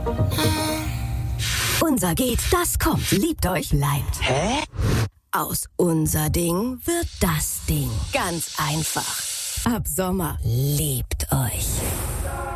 Unser geht, das kommt. Liebt euch, leibt. Hä? Aus unser Ding wird das Ding. Ganz einfach. Ab Sommer liebt euch.